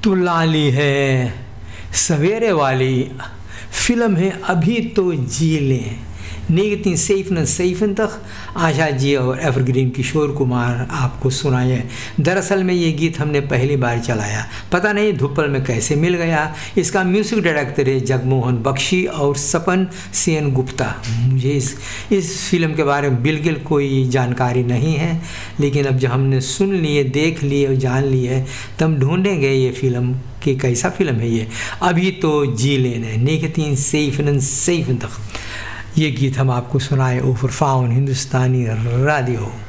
तू लाली है सवेरे वाली, फिल्म है अभी तो जी लें। 1987 तक आशा जी और एवरग्रीन किशोर कुमार आपको सुनाए। दरअसल में ये गीत हमने पहली बार चलाया, पता नहीं धुप्पल में कैसे मिल गया। इसका म्यूज़िक डायरेक्टर है जगमोहन बख्शी और सपन सेन गुप्ता। मुझे इस फिल्म के बारे में बिल्कुल कोई जानकारी नहीं है, लेकिन अब जब हमने सुन लिए, देख लिए और जान लिए, तब हम ढूंढेंगे ये फिल्म कि कैसा फिल्म है ये। अभी तो जी लेने 1987 तक ये गीत हम आपको सुनाए ओवर फाउन हिंदुस्तानी रेडियो।